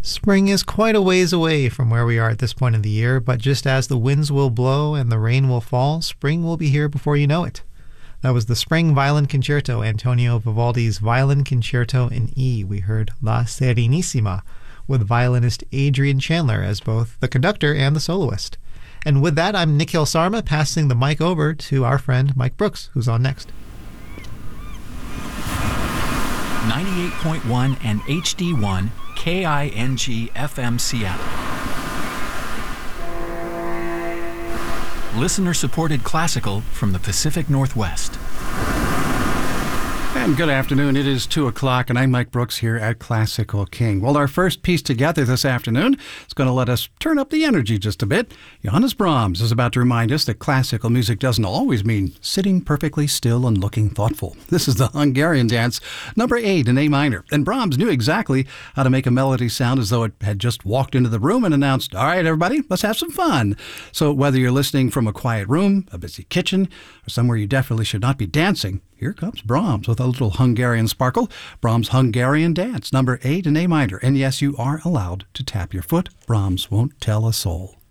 Spring is quite a ways away from where we are at this point of the year, but just as the winds will blow and the rain will fall, spring will be here before you know it. That was the Spring Violin Concerto, Antonio Vivaldi's Violin Concerto in E. We heard La Serenissima, with violinist Adrian Chandler as both the conductor and the soloist. And with that, I'm Nikhil Sarma, passing the mic over to our friend Mike Brooks, who's on next. 98.1 and HD1 KING FM Seattle. Listener-supported classical from the Pacific Northwest. And good afternoon. It is 2 o'clock, and I'm Mike Brooks here at Classical King. Well, our first piece together this afternoon is going to let us turn up the energy just a bit. Johannes Brahms is about to remind us that classical music doesn't always mean sitting perfectly still and looking thoughtful. This is the Hungarian Dance, number 8 in A minor. And Brahms knew exactly how to make a melody sound as though it had just walked into the room and announced, "All right, everybody, let's have some fun." So whether you're listening from a quiet room, a busy kitchen, or somewhere you definitely should not be dancing, here comes Brahms with a little Hungarian sparkle. Brahms' Hungarian Dance, number 8 in A minor. And yes, you are allowed to tap your foot. Brahms won't tell a soul.